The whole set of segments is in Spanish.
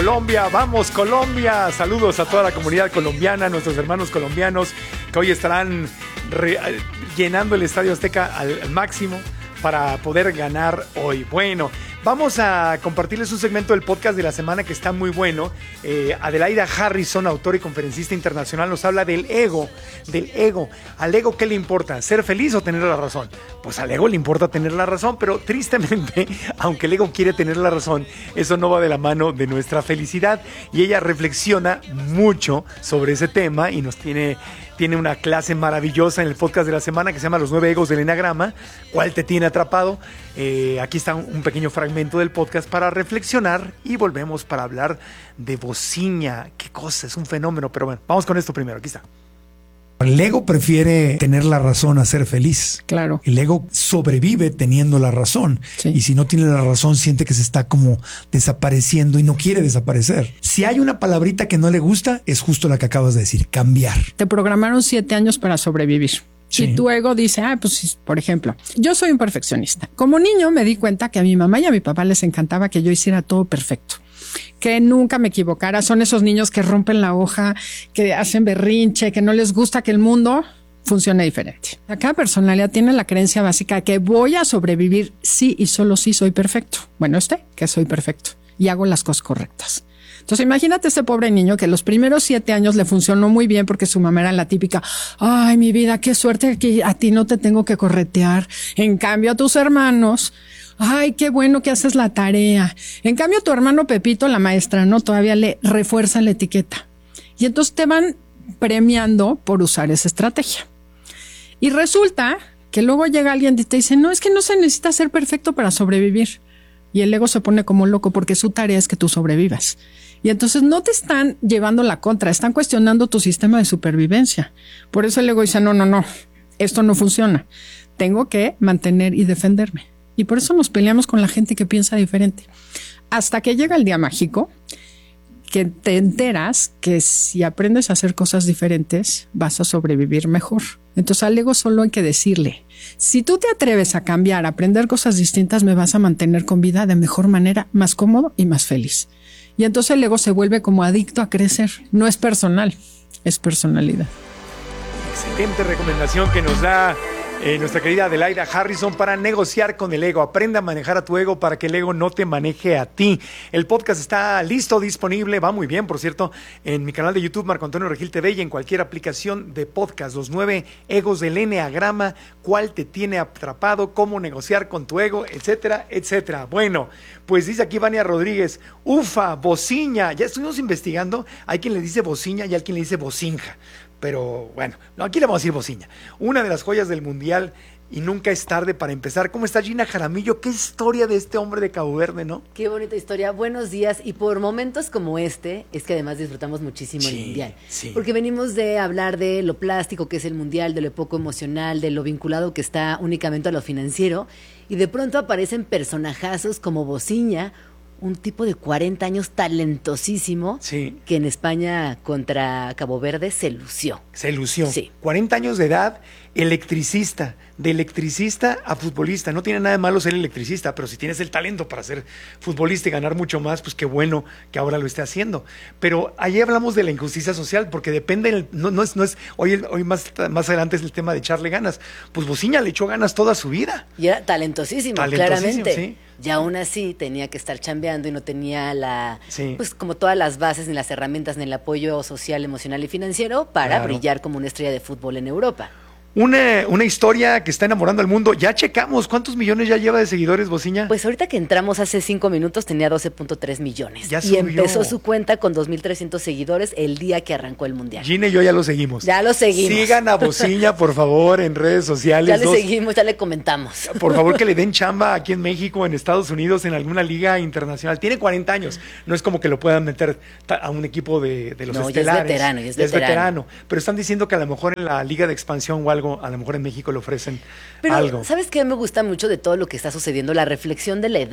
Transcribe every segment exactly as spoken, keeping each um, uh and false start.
Colombia. ¡Vamos, Colombia! Saludos a toda la comunidad colombiana, nuestros hermanos colombianos que hoy estarán re- llenando el Estadio Azteca al, al máximo para poder ganar hoy. Bueno, vamos a compartirles un segmento del podcast de la semana que está muy bueno. Eh, Adelaida Harrison, autora y conferencista internacional, nos habla del ego, del ego. ¿Al ego qué le importa? ¿Ser feliz o tener la razón? Pues al ego le importa tener la razón, pero tristemente, aunque el ego quiere tener la razón, eso no va de la mano de nuestra felicidad. Y ella reflexiona mucho sobre ese tema y nos tiene... Tiene una clase maravillosa en el podcast de la semana que se llama Los nueve egos del enagrama. ¿Cuál te tiene atrapado? Eh, aquí está un, un pequeño fragmento del podcast para reflexionar y volvemos para hablar de bociña. Qué cosa, es un fenómeno, pero bueno, vamos con esto primero. Aquí está. El ego prefiere tener la razón a ser feliz. Claro. El ego sobrevive teniendo la razón. Sí. Y si no tiene la razón, siente que se está como desapareciendo y no quiere desaparecer. Si hay una palabrita que no le gusta, es justo la que acabas de decir, cambiar. Te programaron siete años para sobrevivir. Sí. Y tu ego dice, ah, pues, por ejemplo, yo soy un perfeccionista. Como niño me di cuenta que a mi mamá y a mi papá les encantaba que yo hiciera todo perfecto, que nunca me equivocara. Son esos niños que rompen la hoja, que hacen berrinche, que no les gusta que el mundo funcione diferente. Cada personalidad tiene la creencia básica de que voy a sobrevivir sí y solo si soy perfecto. Bueno, este, que soy perfecto y hago las cosas correctas. Entonces imagínate este pobre niño que los primeros siete años le funcionó muy bien porque su mamá era la típica, ay, mi vida, qué suerte que a ti no te tengo que corretear. En cambio a tus hermanos, ay, qué bueno que haces la tarea. En cambio tu hermano Pepito, la maestra, no, todavía le refuerza la etiqueta. Y entonces te van premiando por usar esa estrategia. Y resulta que luego llega alguien y te dice, no, es que no se necesita ser perfecto para sobrevivir. Y el ego se pone como loco porque su tarea es que tú sobrevivas. Y entonces no te están llevando la contra, están cuestionando tu sistema de supervivencia. Por eso el ego dice, no, no, no, esto no funciona. Tengo que mantener y defenderme. Y por eso nos peleamos con la gente que piensa diferente. Hasta que llega el día mágico, que te enteras que si aprendes a hacer cosas diferentes, vas a sobrevivir mejor. Entonces al ego solo hay que decirle, si tú te atreves a cambiar, a aprender cosas distintas, me vas a mantener con vida de mejor manera, más cómodo y más feliz. Y entonces el ego se vuelve como adicto a crecer. No es personal, es personalidad. Excelente recomendación que nos da eh, nuestra querida Adelaida Harrison para negociar con el ego. Aprende a manejar a tu ego para que el ego no te maneje a ti. El podcast está listo, disponible, va muy bien, por cierto, en mi canal de YouTube, Marco Antonio Regil T V, y en cualquier aplicación de podcast. Los nueve egos del enagrama, cuál te tiene atrapado, cómo negociar con tu ego, etcétera, etcétera. Bueno, pues dice aquí Vania Rodríguez, ufa, bociña. Ya estuvimos investigando, hay quien le dice bociña y hay quien le dice bocinja. Pero bueno, no, aquí le vamos a decir bociña. Una de las joyas del mundial y nunca es tarde para empezar. ¿Cómo está Gina Jaramillo? ¿Qué historia de este hombre de Cabo Verde, no? Qué bonita historia. Buenos días. Y por momentos como este, es que además disfrutamos muchísimo Sí, el mundial. sí. Porque venimos de hablar de lo plástico que es el mundial, de lo poco emocional, de lo vinculado que está únicamente a lo financiero. Y de pronto aparecen personajazos como Bociña, un tipo de cuarenta años talentosísimo, Sí. que en España contra Cabo Verde se lució. Se lució. Sí. cuarenta años de edad, electricista. De electricista a futbolista. No tiene nada de malo ser electricista, pero si tienes el talento para ser futbolista y ganar mucho más, pues qué bueno que ahora lo esté haciendo. Pero ayer hablamos de la injusticia social, porque depende, el, no, no es, no es, hoy, hoy más, más adelante es el tema de echarle ganas. Pues Bociña le echó ganas toda su vida. Y era talentosísimo, Talentosísimo, claramente. sí. Y aún así tenía que estar chambeando y no tenía la, Sí. pues como todas las bases, ni las herramientas, ni el apoyo social, emocional y financiero para Claro. brillar como una estrella de fútbol en Europa. Una, una historia que está enamorando al mundo. Ya checamos cuántos millones ya lleva de seguidores Bociña. Pues ahorita que entramos hace cinco minutos tenía doce punto tres millones. Ya y subió. empezó su cuenta con dos mil trescientos seguidores el día que arrancó el Mundial. Gina y yo ya lo seguimos. Ya lo seguimos. Sigan a Bociña, por favor, en redes sociales. Ya le Dos- seguimos, ya le comentamos. Por favor, que le den chamba aquí en México, en Estados Unidos, en alguna liga internacional. Tiene cuarenta años. No es como que lo puedan meter ta- a un equipo de, de los No, ya es estelares. veterano, ya es veterano. Pero están diciendo que a lo mejor en la liga de expansión o algo, a lo mejor en México le ofrecen Pero, algo. ¿sabes qué me gusta mucho de todo lo que está sucediendo? La reflexión de la edad.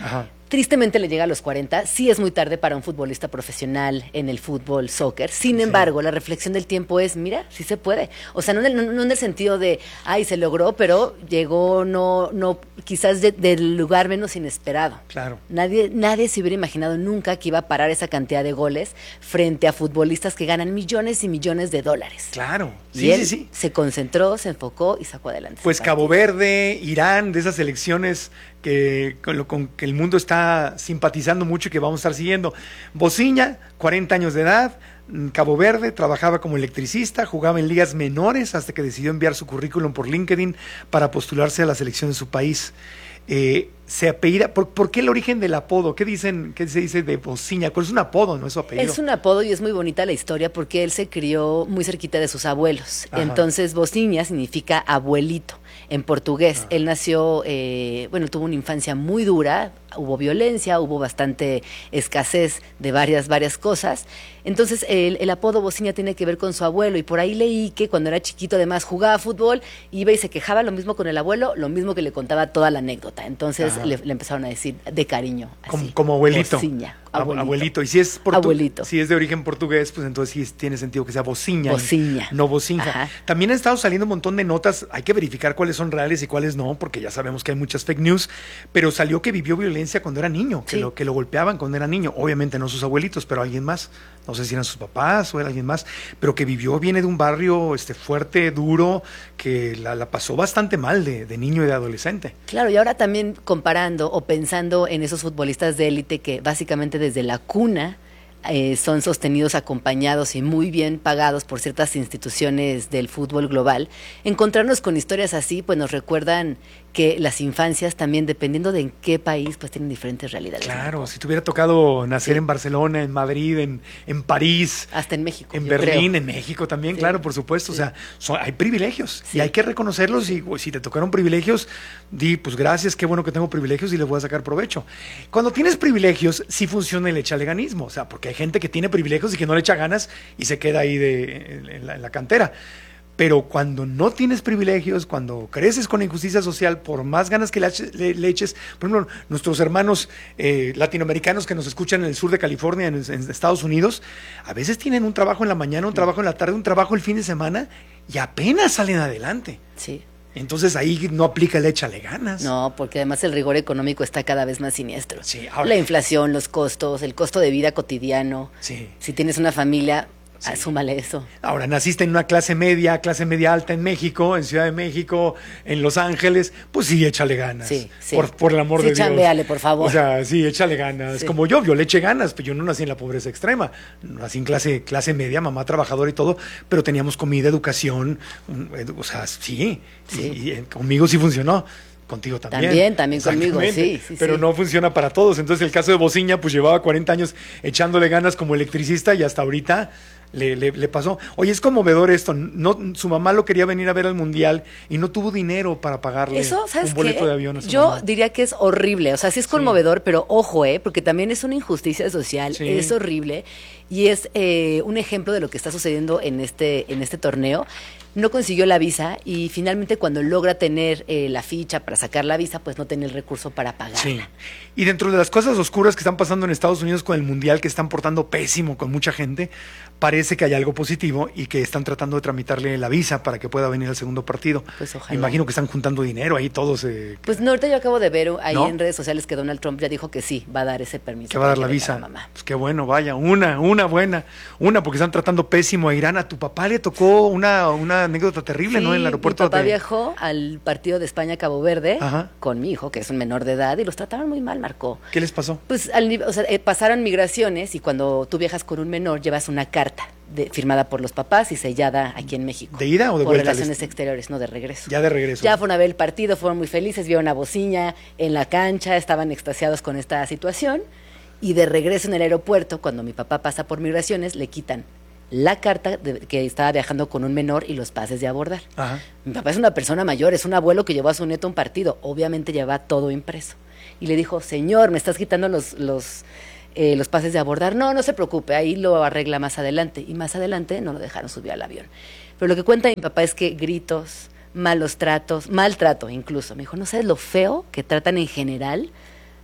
Ajá. Tristemente le llega a los cuarenta, sí es muy tarde para un futbolista profesional en el fútbol, soccer. Sin embargo, la reflexión del tiempo es, mira, sí se puede. O sea, no en el, no, no en el sentido de, ay, se logró, pero llegó no, no quizás de, del lugar menos inesperado. Claro. Nadie, nadie se hubiera imaginado nunca que iba a parar esa cantidad de goles frente a futbolistas que ganan millones y millones de dólares. Claro. Y Sí, él sí, sí. se concentró, se enfocó y sacó adelante. Pues ese Cabo partido. Verde, Irán, de esas elecciones que con, lo, con que el mundo está simpatizando mucho y que vamos a estar siguiendo. Bociña, cuarenta años de edad, Cabo Verde, trabajaba como electricista, jugaba en ligas menores hasta que decidió enviar su currículum por LinkedIn para postularse a la selección de su país. Eh, se apellida, ¿por, ¿por qué el origen del apodo? ¿Qué dicen, qué se dice de Bociña? ¿Cuál es un apodo, no es su apellido? Es un apodo y es muy bonita la historia porque él se crió muy cerquita de sus abuelos. Ajá. Entonces, Bociña significa abuelito en portugués. Ah. Él nació, eh, bueno, tuvo una infancia muy dura, hubo violencia, hubo bastante escasez de varias, varias cosas. Entonces, el, el apodo Bociña tiene que ver con su abuelo y por ahí leí que cuando era chiquito además jugaba fútbol, iba y se quejaba lo mismo con el abuelo, lo mismo que le contaba toda la anécdota. Entonces, le, le empezaron a decir de cariño. Así, Como, como abuelito. Bociña, abuelito. abuelito. Abuelito. Y si es, portu- Abuelito. si es de origen portugués, pues entonces sí tiene sentido que sea Bociña. Bociña. No Bocinja. Ajá. También han estado saliendo un montón de notas. Hay que verificar cuáles son reales y cuáles no, porque ya sabemos que hay muchas fake news. Pero salió que vivió violencia cuando era niño, que, Sí. lo, que lo golpeaban cuando era niño. Obviamente no sus abuelitos, pero alguien más. No sé si eran sus papás o era alguien más. Pero que vivió, viene de un barrio este, fuerte, duro, que la, la pasó bastante mal de, de niño y de adolescente. Claro, y ahora también comparando o pensando en esos futbolistas de élite que básicamente desde la cuna eh, son sostenidos, acompañados y muy bien pagados por ciertas instituciones del fútbol global, encontrarnos con historias así, pues nos recuerdan que las infancias también, dependiendo de en qué país, pues tienen diferentes realidades. Claro, si te hubiera tocado nacer Sí. en Barcelona, en Madrid, en, en París, Hasta en México. en yo Berlín, creo. en México también, Sí. claro, por supuesto. Sí. O sea, son- hay privilegios Sí. y hay que reconocerlos. Y pues, si te tocaron privilegios, di, pues gracias, qué bueno que tengo privilegios y les voy a sacar provecho. Cuando tienes privilegios, sí funciona el echaleganismo. O sea, porque hay gente que tiene privilegios y que no le echa ganas y se queda ahí de, en, en la, en la cantera. Pero cuando no tienes privilegios, cuando creces con injusticia social, por más ganas que le, le, le eches, por ejemplo, nuestros hermanos eh, latinoamericanos que nos escuchan en el sur de California, en, en Estados Unidos, a veces tienen un trabajo en la mañana, un trabajo en la tarde, un trabajo el fin de semana y apenas salen adelante. Sí. Entonces ahí no aplica el échale ganas. No, porque además el rigor económico está cada vez más siniestro. Sí, ahora- La inflación, los costos, el costo de vida cotidiano. Sí. Si tienes una familia, Sí. asúmale eso. Ahora, naciste en una clase media, clase media alta en México, en Ciudad de México, en Los Ángeles, pues sí, échale ganas. Sí, sí. Por, por el amor Sí, de Dios. chambéale, por favor. O sea, sí, échale ganas. Sí. Como yo, yo le eché ganas, pero yo no nací en la pobreza extrema. Nací en clase, clase media, mamá trabajadora y todo, pero teníamos comida, educación, un- edu- o sea, sí. Sí. Y, y, eh, conmigo sí funcionó. Contigo también. También, también conmigo, Exactamente. sí, sí, Pero sí. no funciona para todos. Entonces, el caso de Bociña, pues llevaba cuarenta años echándole ganas como electricista y hasta ahorita le, le, le pasó. Oye, es conmovedor esto. No, su mamá lo quería venir a ver al Mundial y no tuvo dinero para pagarle Eso, ¿sabes un boleto qué? de avión a su Yo mamá. diría que es horrible, o sea, sí es conmovedor, pero ojo, ¿eh? Porque también es una injusticia social, Sí. es horrible y es eh, un ejemplo de lo que está sucediendo en este, en este torneo. No consiguió la visa y finalmente cuando logra tener eh, la ficha para sacar la visa, pues no tiene el recurso para pagarla. Sí. Y dentro de las cosas oscuras que están pasando en Estados Unidos con el Mundial, que están portando pésimo con mucha gente, parece que hay algo positivo y que están tratando de tramitarle la visa para que pueda venir al segundo partido. Pues ojalá. Me imagino que están juntando dinero ahí todos. Eh, Pues no, ahorita yo acabo de ver ahí ¿No? en redes sociales que Donald Trump ya dijo que sí, va a dar ese permiso. que va a dar para la que visa. venga mamá. Pues qué bueno, vaya, una, una buena, una, porque están tratando pésimo a Irán. A tu papá le tocó una, una anécdota terrible, Sí, ¿no? En el aeropuerto mi papá de... viajó al partido de España-Cabo Verde Ajá. con mi hijo, que es un menor de edad, y los trataron muy mal, Marco. ¿Qué les pasó? Pues al nivel- o sea, eh, pasaron migraciones y cuando tú viajas con un menor llevas una carta de- firmada por los papás y sellada aquí en México. ¿De ida o de por vuelta al relaciones este? exteriores, no de regreso. Ya de regreso. Ya fueron a ver el partido, fueron muy felices, vieron a Bociña en la cancha, estaban extasiados con esta situación y de regreso en el aeropuerto, cuando mi papá pasa por migraciones, le quitan la carta de que estaba viajando con un menor y los pases de abordar. Ajá. Mi papá es una persona mayor, es un abuelo que llevó a su nieto a un partido, obviamente lleva todo impreso. Y le dijo, señor, me estás quitando los, los, eh, los pases de abordar. No, no se preocupe, ahí lo arregla más adelante. Y más adelante no lo dejaron subir al avión. Pero lo que cuenta mi papá es que gritos, malos tratos, maltrato incluso. Me dijo, ¿no sabes lo feo que tratan en general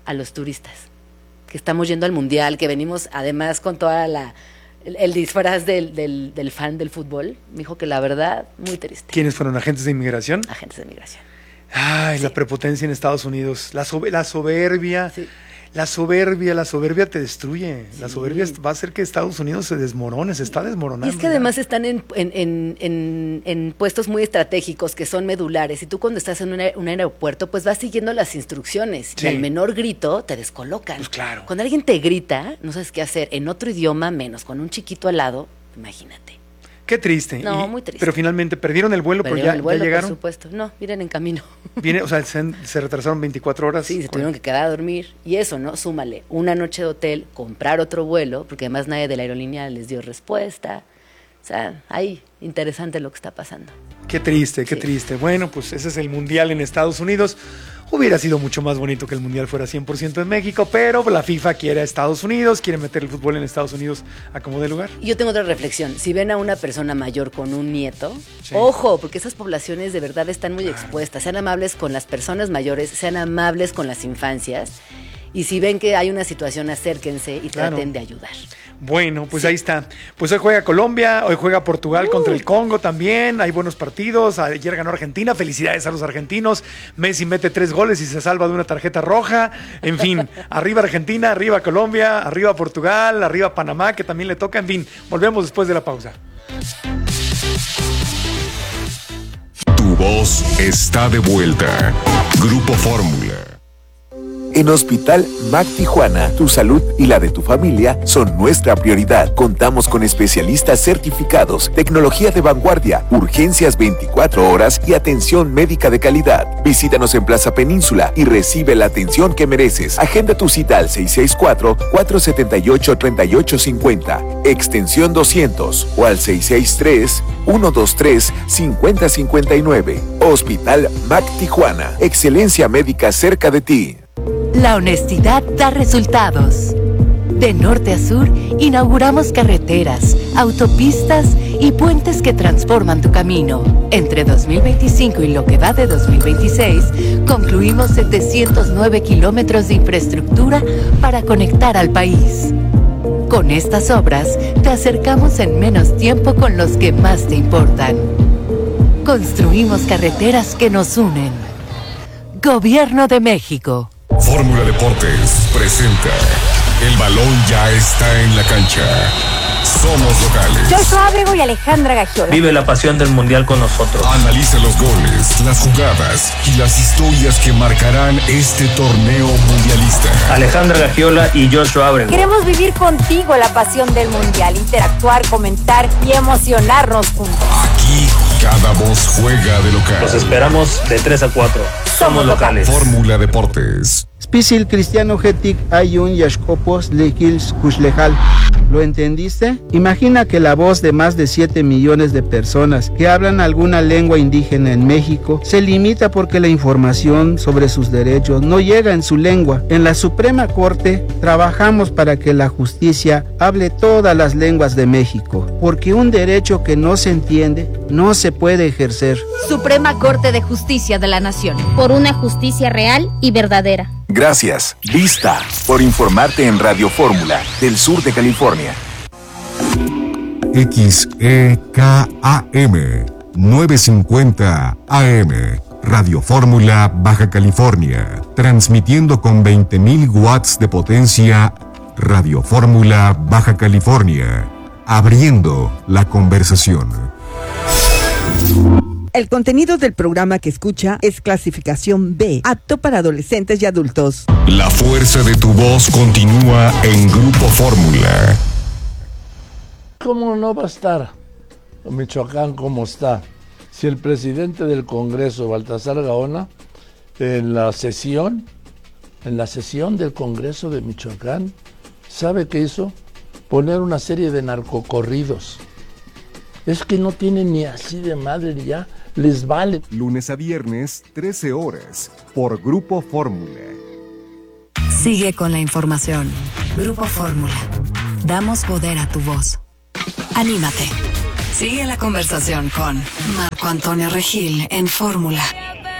a los turistas, que estamos yendo al mundial, que venimos además con toda la el, el disfraz del, del, del fan del fútbol. Me dijo que la verdad, muy triste. ¿Quiénes fueron? ¿Agentes de inmigración? Agentes de inmigración. Ay, sí. La prepotencia en Estados Unidos, la, so- la soberbia. Sí. La soberbia, la soberbia te destruye. Sí. La soberbia va a hacer que Estados Unidos se desmorone, se está desmoronando. Y es que además están en, en, en, en, en puestos muy estratégicos que son medulares. Y tú cuando estás en un, aer- un aeropuerto, pues vas siguiendo las instrucciones. Sí. Y al menor grito te descolocan. Pues claro. Cuando alguien te grita, no sabes qué hacer. En otro idioma menos, con un chiquito al lado, imagínate. Qué triste. No, y, muy triste. Pero finalmente perdieron el vuelo, perdieron pero ya, el vuelo, ya llegaron. Por supuesto. No, miren en camino. Viene, o sea, se, se retrasaron veinticuatro horas. Sí, se tuvieron que quedar a dormir. Y eso, ¿no? Súmale una noche de hotel, comprar otro vuelo, porque además nadie de la aerolínea les dio respuesta. O sea, ahí, interesante lo que está pasando. Qué triste, qué sí. triste. Bueno, pues ese es el Mundial en Estados Unidos. Hubiera sido mucho más bonito que el Mundial fuera cien por ciento en México, pero la FIFA quiere a Estados Unidos, quiere meter el fútbol en Estados Unidos a como dé lugar. Y yo tengo otra reflexión. Si ven a una persona mayor con un nieto, sí. ojo, porque esas poblaciones de verdad están muy claro. expuestas. Sean amables con las personas mayores, sean amables con las infancias. Y si ven que hay una situación, acérquense y claro. traten de ayudar. Bueno, pues sí. ahí está. Pues hoy juega Colombia, hoy juega Portugal uh. contra el Congo también. Hay buenos partidos. Ayer ganó Argentina. Felicidades a los argentinos. Messi mete tres goles y se salva de una tarjeta roja. En fin, arriba Argentina, arriba Colombia, arriba Portugal, arriba Panamá, que también le toca. En fin, volvemos después de la pausa. Tu voz está de vuelta. Grupo Fórmula. En Hospital M A C Tijuana, tu salud y la de tu familia son nuestra prioridad. Contamos con especialistas certificados, tecnología de vanguardia, urgencias veinticuatro horas y atención médica de calidad. Visítanos en Plaza Península y recibe la atención que mereces. Agenda tu cita al seis seis cuatro, cuatro siete ocho, tres ocho cinco cero, extensión doscientos o al seis seis tres, uno dos tres, cinco cero cinco nueve. Hospital M A C Tijuana. Excelencia médica cerca de ti. La honestidad da resultados. De norte a sur, inauguramos carreteras, autopistas y puentes que transforman tu camino. Entre dos mil veinticinco y lo que va de dos mil veintiséis, concluimos setecientos nueve kilómetros de infraestructura para conectar al país. Con estas obras, te acercamos en menos tiempo con los que más te importan. Construimos carreteras que nos unen. Gobierno de México. Fórmula Deportes presenta El balón ya está en la cancha. Somos locales. Joshua Ábrego y Alejandra Gagiola. Vive la pasión del mundial con nosotros. Analiza los goles, las jugadas y las historias que marcarán este torneo mundialista. Alejandra Gagiola y Joshua Ábrego. Queremos vivir contigo la pasión del mundial, interactuar, comentar y emocionarnos juntos. Aquí cada voz juega de local. Los esperamos de tres a cuatro. Somos locales. Fórmula Deportes. Spisil Cristiano Getic Ayun Yashkopos Lekils Kushlejal. ¿Lo entendiste? Imagina que la voz de más de siete millones de personas que hablan alguna lengua indígena en México se limita porque la información sobre sus derechos no llega en su lengua. En la Suprema Corte trabajamos para que la justicia hable todas las lenguas de México, porque un derecho que no se entiende no se puede ejercer. Suprema Corte de Justicia de la Nación. Por una justicia real y verdadera. Gracias, Vista, por informarte en Radio Fórmula del sur de California. X E K A M novecientos cincuenta A M Radio Fórmula Baja California, transmitiendo con veinte mil watts de potencia. Radio Fórmula Baja California, abriendo la conversación. El contenido del programa que escucha es clasificación B, apto para adolescentes y adultos. La fuerza de tu voz continúa en Grupo Fórmula. ¿Cómo no va a estar Michoacán como está? Si el presidente del Congreso, Baltasar Gaona, en la sesión, en la sesión del Congreso de Michoacán, ¿sabe qué hizo? Poner una serie de narcocorridos. Es que no tienen ni así de madre ni ya. Les vale. Lunes a viernes, trece horas, por Grupo Fórmula. Sigue con la información. Grupo Fórmula. Damos poder a tu voz. Anímate. Sigue la conversación con Marco Antonio Regil en Fórmula.